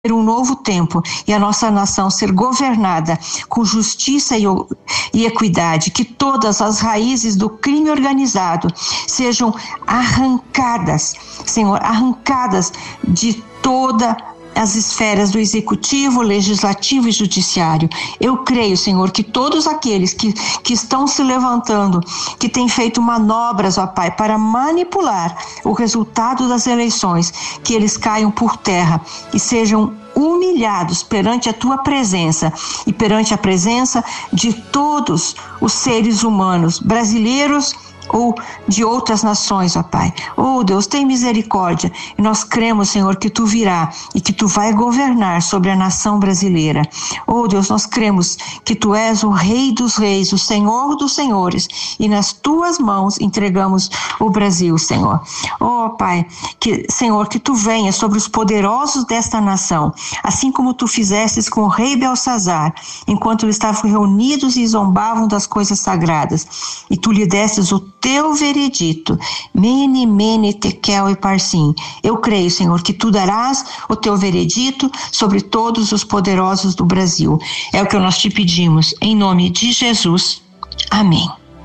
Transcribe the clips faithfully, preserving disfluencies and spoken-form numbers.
um novo tempo e a nossa nação ser governada com justiça e, e equidade, que todas as raízes do crime organizado sejam arrancadas, Senhor, arrancadas de toda as esferas do executivo, legislativo e judiciário. Eu creio, Senhor, que todos aqueles que, que estão se levantando, que têm feito manobras, ó Pai, para manipular o resultado das eleições, que eles caiam por terra e sejam humilhados perante a Tua presença e perante a presença de todos os seres humanos, brasileiros ou de outras nações, ó Pai. Oh, Deus, tem misericórdia. E nós cremos, Senhor, que Tu virá e que Tu vai governar sobre a nação brasileira. Oh, Deus, nós cremos que Tu és o Rei dos Reis, o Senhor dos Senhores, e nas Tuas mãos entregamos o Brasil, Senhor. Oh, Pai, que, Senhor, que Tu venha sobre os poderosos desta nação, assim como Tu fizestes com o rei Belsazar, enquanto eles estavam reunidos e zombavam das coisas sagradas, e Tu lhe destes o Teu veredito, mene, mene, tekel e parsim. Eu creio, Senhor, que Tu darás o Teu veredito sobre todos os poderosos do Brasil. É o que nós te pedimos, em nome de Jesus. Amém.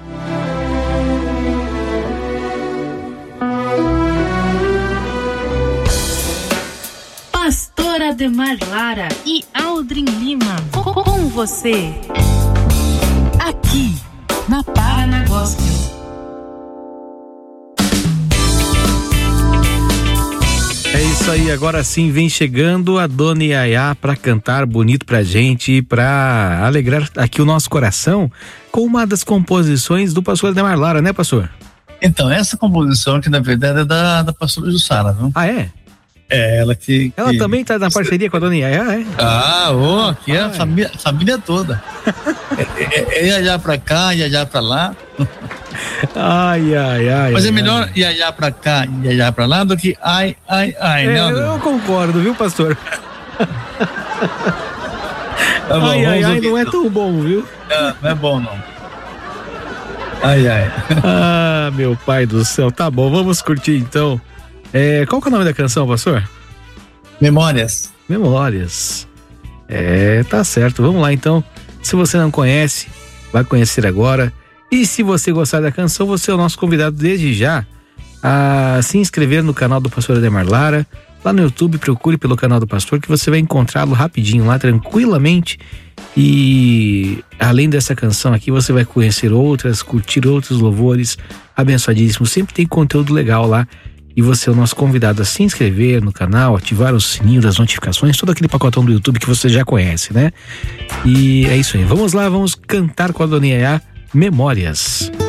Pastora Ademar Lara e Aldrin Lima, com você, aqui na Paraná Gospel. É isso aí, agora sim vem chegando a Dona Yaya para cantar bonito pra gente e para alegrar aqui o nosso coração com uma das composições do pastor Ademar Lara, né, pastor? Então, essa composição que na verdade é da, da pastora Jussara, viu? Ah, é? É, ela que... Ela que... também tá na parceria com a Dona Yaya, é? Ah, ô, aqui é a família, família toda. é, é, é Yaya pra cá, Yaya pra lá. Ai, ai, ai. Mas ai, é melhor ai. Yaya pra cá e Yaya pra lá do que ai, ai, ai, é, né? Eu concordo, viu, pastor? Tá bom, ai, ai, ai, ouvir, não é então. tão bom, viu? Não, não é bom, não. Ai, ai. Ah, meu pai do céu, tá bom, vamos curtir então. É, qual que é o nome da canção, pastor? Memórias. Memórias. É, tá certo, vamos lá então. Se você não conhece, vai conhecer agora. E se você gostar da canção, você é o nosso convidado desde já a se inscrever no canal do pastor Ademar Lara. Lá no YouTube, procure pelo canal do pastor que você vai encontrá-lo rapidinho lá, tranquilamente. E além dessa canção aqui, você vai conhecer outras, curtir outros louvores abençoadíssimos. Sempre tem conteúdo legal lá. E você é o nosso convidado a se inscrever no canal, ativar o sininho das notificações, todo aquele pacotão do YouTube que você já conhece, né? E é isso aí. Vamos lá, vamos cantar com a Dona Yaya Memórias.